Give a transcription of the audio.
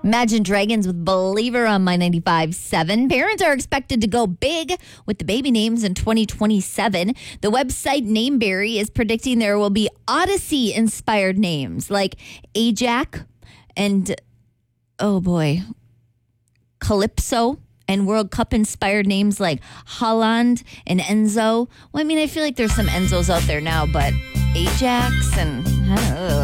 Imagine Dragons with Believer on My 95.7. Parents are expected to go big with the baby names in 2027. The website Nameberry is predicting there will be Odyssey-inspired names like Ajax and, oh boy, Calypso. And World Cup-inspired names like Holland and Enzo. Well, I mean, I feel like there's some Enzos out there now, but Ajax and...